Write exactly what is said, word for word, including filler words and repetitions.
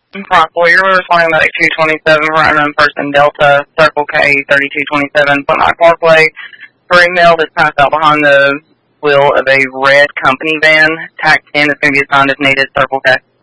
Possibly. You're responding about two twenty-seven for unknown person, Delta, Circle K, thirty-two twenty-seven, Footnock Parkway. For a male that's passed out behind the wheel of a red company van. Tac ten is going to be assigned if needed, Circle K.